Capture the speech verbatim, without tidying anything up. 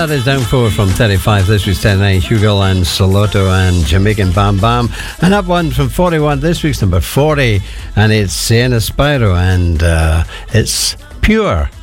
that is down four from thirty-five. This week's thirty-nine, Hugo and Soloto and Jamaican Bam Bam. And up one from forty-one, this week's number forty. And it's Sienna Spyro, and uh, it's Pure.